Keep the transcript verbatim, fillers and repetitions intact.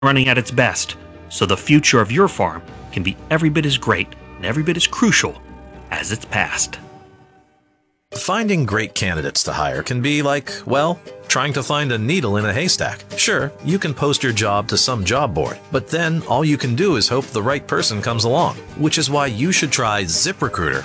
running at its best, so the future of your farm can be every bit as great and every bit as crucial as its past. Finding great candidates to hire can be like, well, trying to find a needle in a haystack. Sure, you can post your job to some job board, but then all you can do is hope the right person comes along, which is why you should try ZipRecruiter